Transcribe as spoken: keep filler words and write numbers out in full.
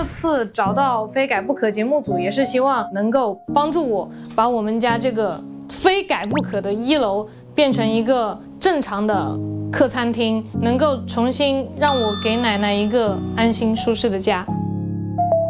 这次找到非改不可节目组，也是希望能够帮助我把我们家这个非改不可的一楼变成一个正常的客餐厅，能够重新让我给奶奶一个安心舒适的家。